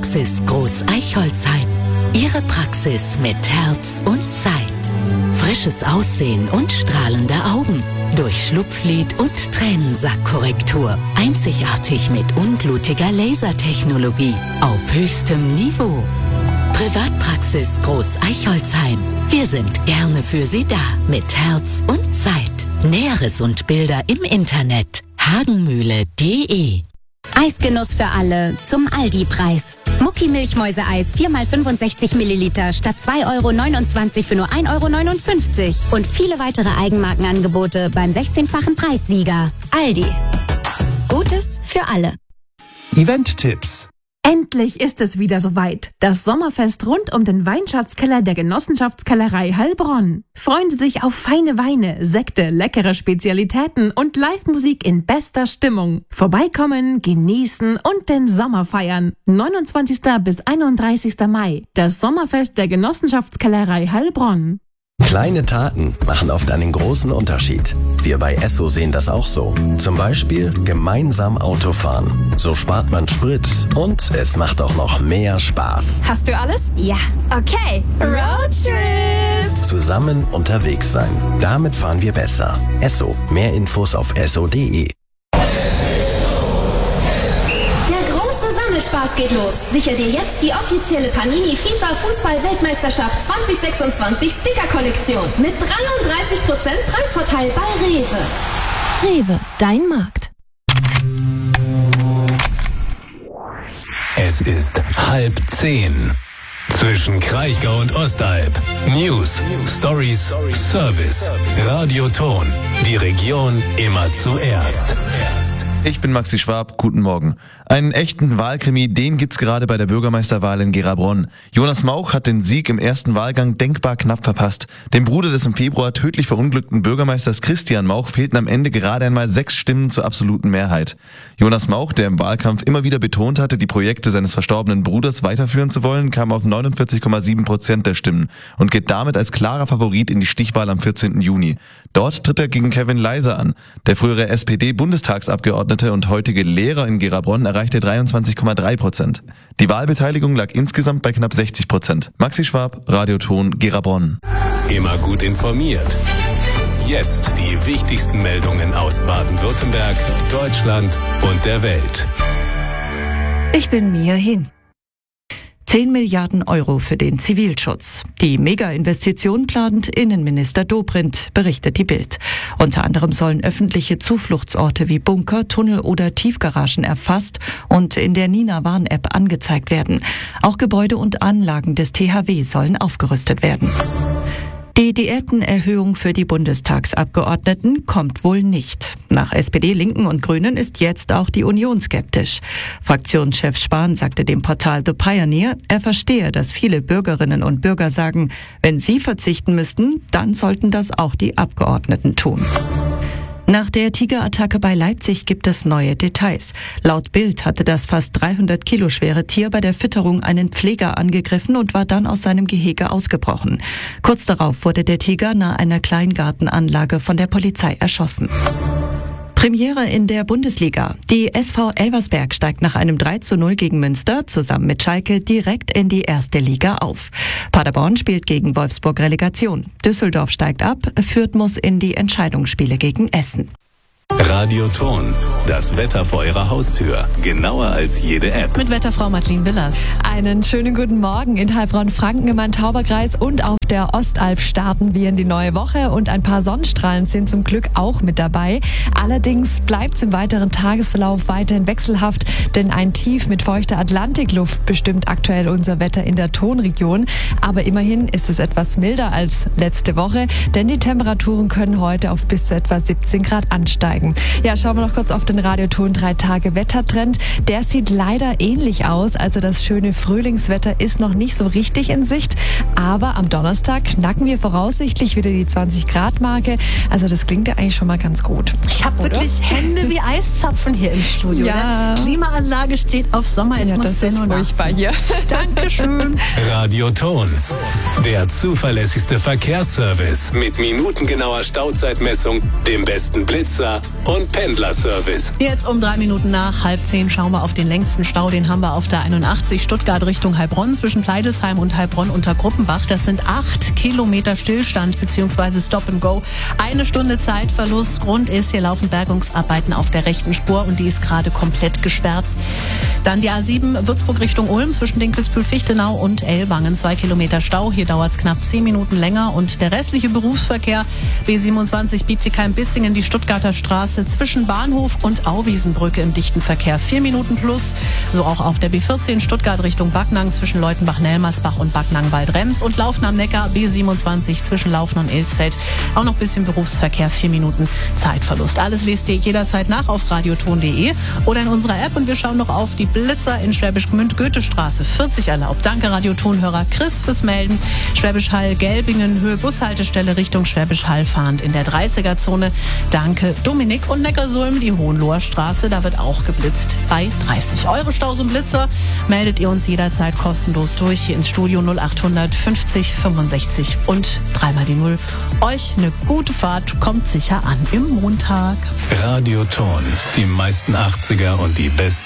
Privatpraxis Groß Eichholzheim. Ihre Praxis mit Herz und Zeit. Frisches Aussehen und strahlende Augen. Durch Schlupflid und Tränensackkorrektur. Einzigartig mit unblutiger Lasertechnologie. Auf höchstem Niveau. Privatpraxis Groß Eichholzheim. Wir sind gerne für Sie da. Mit Herz und Zeit. Näheres und Bilder im Internet. hagenmühle.de. Eisgenuss für alle zum Aldi-Preis. Mucki Milchmäuseeis 4x65 Milliliter statt 2,29 € für nur 1,59 € und viele weitere Eigenmarkenangebote beim 16-fachen Preissieger. Aldi. Gutes für alle. Event-Tipps. Endlich ist es wieder soweit. Das Sommerfest rund um den Weinschatzkeller der Genossenschaftskellerei Heilbronn. Freuen Sie sich auf feine Weine, Sekte, leckere Spezialitäten und Live-Musik in bester Stimmung. Vorbeikommen, genießen und den Sommer feiern. 29. bis 31. Mai. Das Sommerfest der Genossenschaftskellerei Heilbronn. Kleine Taten machen oft einen großen Unterschied. Wir bei Esso sehen das auch so. Zum Beispiel gemeinsam Auto fahren. So spart man Sprit und es macht auch noch mehr Spaß. Hast du alles? Ja. Okay. Roadtrip. Zusammen unterwegs sein. Damit fahren wir besser. Esso. Mehr Infos auf esso.de. Spaß geht los. Sicher dir jetzt die offizielle Panini FIFA Fußball-Weltmeisterschaft 2026 Sticker-Kollektion mit 33% Preisvorteil bei Rewe. Rewe, dein Markt. Es ist 9:30. Zwischen Kraichgau und Ostalb. News, Stories, Service. Radioton. Die Region immer zuerst. Ich bin Maxi Schwab, guten Morgen. Einen echten Wahlkrimi, den gibt's gerade bei der Bürgermeisterwahl in Gerabronn. Jonas Mauch hat den Sieg im ersten Wahlgang denkbar knapp verpasst. Dem Bruder des im Februar tödlich verunglückten Bürgermeisters Christian Mauch fehlten am Ende gerade einmal 6 Stimmen zur absoluten Mehrheit. Jonas Mauch, der im Wahlkampf immer wieder betont hatte, die Projekte seines verstorbenen Bruders weiterführen zu wollen, kam auf 49,7% der Stimmen und geht damit als klarer Favorit in die Stichwahl am 14. Juni. Dort tritt er gegen Kevin Leiser an. Der frühere SPD-Bundestagsabgeordnete und heutige Lehrer in Gerabronn erreichte 23,3%. Die Wahlbeteiligung lag insgesamt bei knapp 60%. Maxi Schwab, Radioton, Gerabronn. Immer gut informiert. Jetzt die wichtigsten Meldungen aus Baden-Württemberg, Deutschland und der Welt. Ich bin Mia Hin. 10 Milliarden Euro für den Zivilschutz. Die Mega-Investition plant Innenminister Dobrindt, berichtet die Bild. Unter anderem sollen öffentliche Zufluchtsorte wie Bunker, Tunnel oder Tiefgaragen erfasst und in der Nina-Warn-App angezeigt werden. Auch Gebäude und Anlagen des THW sollen aufgerüstet werden. Die Diätenerhöhung für die Bundestagsabgeordneten kommt wohl nicht. Nach SPD, Linken und Grünen ist jetzt auch die Union skeptisch. Fraktionschef Spahn sagte dem Portal The Pioneer, er verstehe, dass viele Bürgerinnen und Bürger sagen, wenn sie verzichten müssten, dann sollten das auch die Abgeordneten tun. Nach der Tigerattacke bei Leipzig gibt es neue Details. Laut Bild hatte das fast 300 Kilo schwere Tier bei der Fütterung einen Pfleger angegriffen und war dann aus seinem Gehege ausgebrochen. Kurz darauf wurde der Tiger nahe einer Kleingartenanlage von der Polizei erschossen. Premiere in der Bundesliga. Die SV Elversberg steigt nach einem 3:0 gegen Münster zusammen mit Schalke direkt in die erste Liga auf. Paderborn spielt gegen Wolfsburg Relegation. Düsseldorf steigt ab, Fürth muss in die Entscheidungsspiele gegen Essen. Radioton. Das Wetter vor Ihrer Haustür. Genauer als jede App. Mit Wetterfrau Madeleine Willers. Einen schönen guten Morgen in Heilbronn-Franken im Main-Tauber-Kreis und auf der Ostalb starten wir in die neue Woche und ein paar Sonnenstrahlen sind zum Glück auch mit dabei. Allerdings bleibt es im weiteren Tagesverlauf weiterhin wechselhaft, denn ein Tief mit feuchter Atlantikluft bestimmt aktuell unser Wetter in der Tonregion. Aber immerhin ist es etwas milder als letzte Woche, denn die Temperaturen können heute auf bis zu etwa 17 Grad ansteigen. Ja, schauen wir noch kurz auf den Radioton 3-Tage-Wettertrend. Der sieht leider ähnlich aus, also das schöne Frühlingswetter ist noch nicht so richtig in Sicht, Aber am Donnerstag knacken wir voraussichtlich wieder die 20-Grad-Marke. Also das klingt ja eigentlich schon mal ganz gut. Ich habe wirklich Hände wie Eiszapfen hier im Studio. Ja. Ne? Klimaanlage steht auf Sommer. Jetzt muss das ist furchtbar hier. Dankeschön. Radioton. Der zuverlässigste Verkehrsservice mit minutengenauer Stauzeitmessung, dem besten Blitzer und Pendlerservice. Jetzt um 3 Minuten nach 9:30 schauen wir auf den längsten Stau. Den haben wir auf der 81 Stuttgart Richtung Heilbronn zwischen Pleidelsheim und Heilbronn unter Gruppenbach. Das sind 8 Kilometer Stillstand bzw. Stop and Go. 1 Stunde Zeitverlust. Grund ist, hier laufen Bergungsarbeiten auf der rechten Spur und die ist gerade komplett gesperrt. Dann die A7 Würzburg Richtung Ulm zwischen Dinkelsbühl-Fichtenau und Ellwangen. 2 Kilometer Stau. Hier dauert es knapp 10 Minuten länger. Und der restliche Berufsverkehr B27 Bietigheim-Bissingen, die Stuttgarter Straße zwischen Bahnhof und Auwiesenbrücke im dichten Verkehr. 4 Minuten plus. So auch auf der B14 Stuttgart Richtung Backnang zwischen Leutenbach-Nelmersbach und Backnang-Waldrems. Und Laufen am Neckar B27 zwischen Laufen und Ilsfeld. Auch noch ein bisschen Berufsverkehr. 4 Minuten Zeitverlust. Alles lest ihr jederzeit nach auf radioton.de oder in unserer App. Und wir schauen noch auf die Blitzer in Schwäbisch Gmünd, Goethestraße 40 erlaubt. Danke Radioton-Hörer Chris fürs Melden. Schwäbisch Hall Gelbingen, Höhe Bushaltestelle Richtung Schwäbisch Hall fahrend in der 30er-Zone. Danke Dominik und Neckarsulm, die Hohenloher Straße, da wird auch geblitzt bei 30. Euro Staus und Blitzer meldet ihr uns jederzeit kostenlos durch hier ins Studio 0800 50 65 und 3 die 0. Euch eine gute Fahrt, kommt sicher an im Montag. Radioton. Die meisten 80er und die besten